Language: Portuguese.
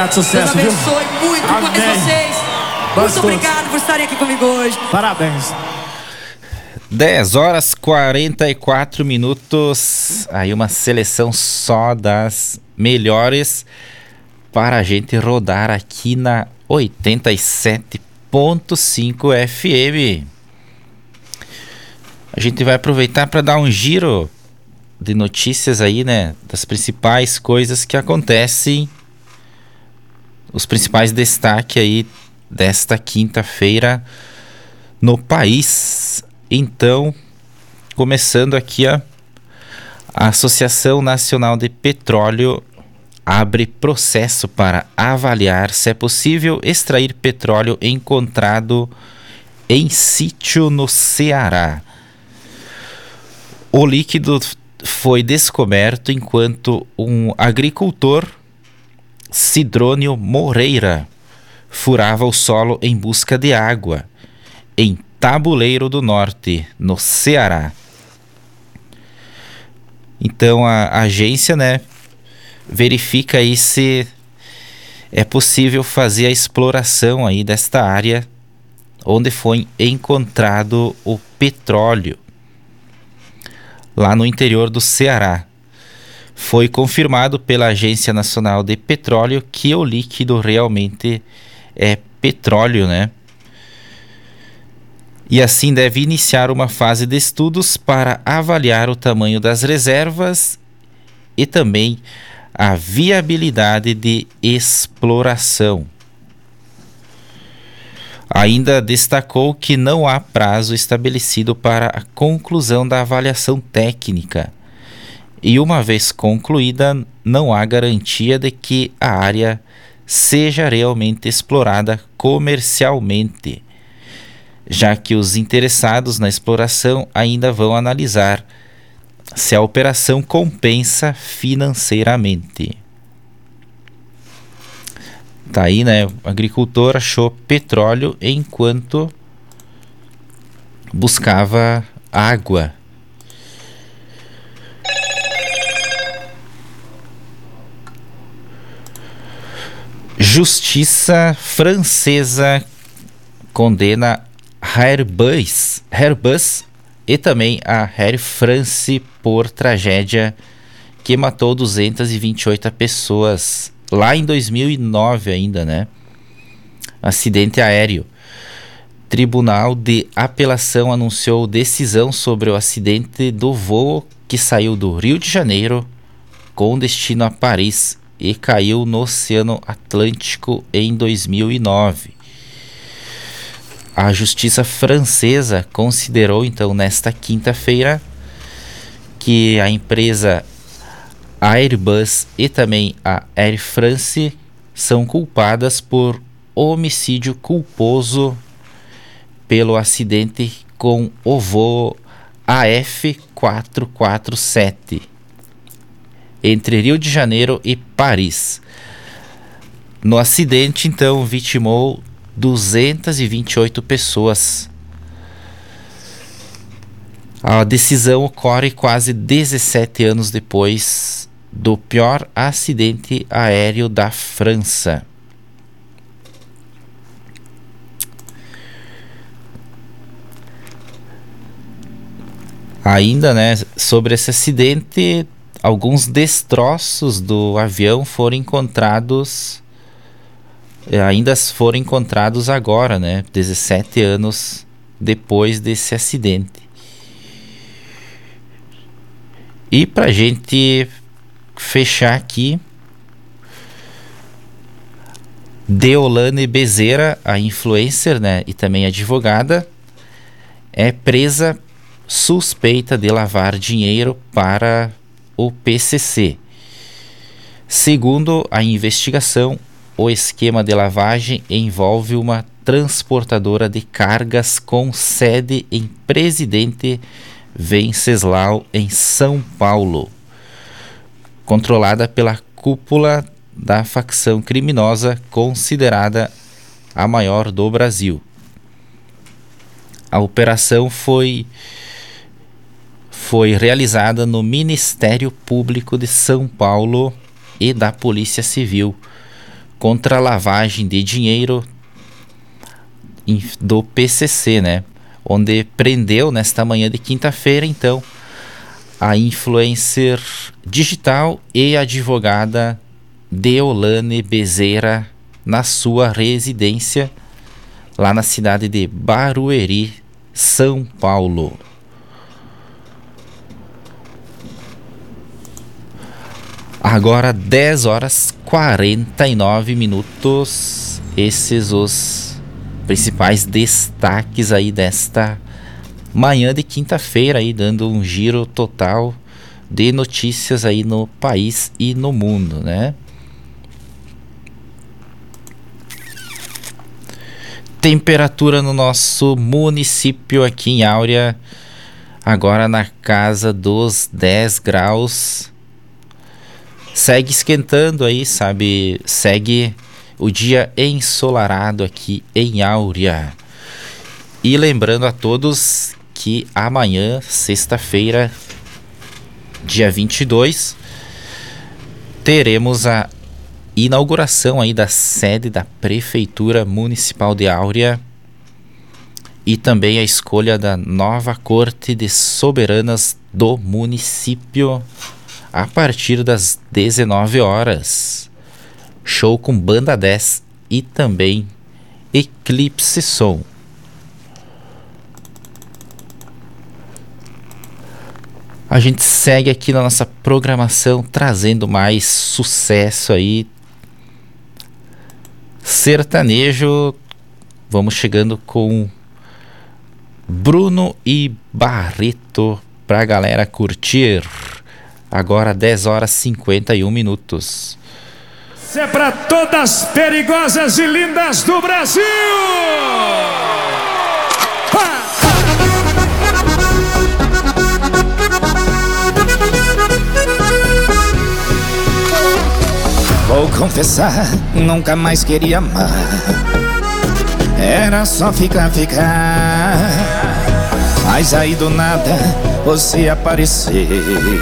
obrigado, sucesso, Deus viu? abençoe muito mais Amém. vocês. Muito obrigado por estarem aqui comigo hoje. Parabéns. 10 horas 44 minutos. Aí uma seleção só das melhores para a gente rodar aqui na 87.5 FM. A gente vai aproveitar para dar um giro de notícias aí, né? Das principais coisas que acontecem. Os principais destaques aí desta quinta-feira no país. Então, começando aqui, a Associação Nacional de Petróleo abre processo para avaliar se é possível extrair petróleo encontrado em sítio no Ceará. O líquido foi descoberto enquanto um agricultor, Sidrônio Moreira, furava o solo em busca de água em Tabuleiro do Norte, no Ceará. Então a agência, né, verifica aí se é possível fazer a exploração aí desta área onde foi encontrado o petróleo, lá no interior do Ceará. Foi confirmado pela Agência Nacional de Petróleo que o líquido realmente é petróleo, né? E assim deve iniciar uma fase de estudos para avaliar o tamanho das reservas e também a viabilidade de exploração. Ainda destacou que não há prazo estabelecido para a conclusão da avaliação técnica e, uma vez concluída, não há garantia de que a área seja realmente explorada comercialmente, já que os interessados na exploração ainda vão analisar se a operação compensa financeiramente. Tá aí, né? O agricultor achou petróleo enquanto buscava água. Justiça francesa condena Airbus e também a Air France por tragédia que matou 228 pessoas lá em 2009 ainda, né? Acidente aéreo. Tribunal de Apelação anunciou decisão sobre o acidente do voo que saiu do Rio de Janeiro com destino a Paris e caiu no Oceano Atlântico em 2009. A justiça francesa considerou então nesta quinta-feira que a empresa Airbus e também a Air France são culpadas por homicídio culposo pelo acidente com o voo AF447 entre Rio de Janeiro e Paris. No acidente, então, vitimou 228 pessoas. A decisão ocorre quase 17 anos depois do pior acidente aéreo da França. Ainda, né, sobre esse acidente, alguns destroços do avião foram encontrados, ainda foram encontrados agora, né, 17 anos depois desse acidente. E pra gente fechar aqui, Deolane Bezerra, a influencer, né, e também advogada, é presa suspeita de lavar dinheiro para o PCC. Segundo a investigação, o esquema de lavagem envolve uma transportadora de cargas com sede em Presidente Venceslau, em São Paulo, controlada pela cúpula da facção criminosa considerada a maior do Brasil. A operação foi realizada no Ministério Público de São Paulo e da Polícia Civil, contra a lavagem de dinheiro do PCC, né? Onde prendeu nesta manhã de quinta-feira, então, a influencer digital e advogada Deolane Bezerra na sua residência lá na cidade de Barueri, São Paulo. Agora 10 horas 49 minutos. Esses os principais destaques aí desta manhã de quinta-feira, aí dando um giro total de notícias aí no país e no mundo, né? Temperatura no nosso município aqui em Áurea, agora na casa dos 10 graus. Segue esquentando aí, sabe? Segue o dia ensolarado aqui em Áurea. E lembrando a todos que amanhã, sexta-feira, dia 22, teremos a inauguração aí da sede da Prefeitura Municipal de Áurea e também a escolha da nova Corte de Soberanas do município a partir das 19 horas. Show com Banda 10 e também Eclipse Som. A gente segue aqui na nossa programação trazendo mais sucesso aí. Sertanejo, vamos chegando com Bruno e Barreto pra galera curtir. Agora 10 horas 51 minutos. Isso é pra todas perigosas e lindas do Brasil! Vou confessar, nunca mais queria amar. Era só ficar. Mas aí do nada você apareceu.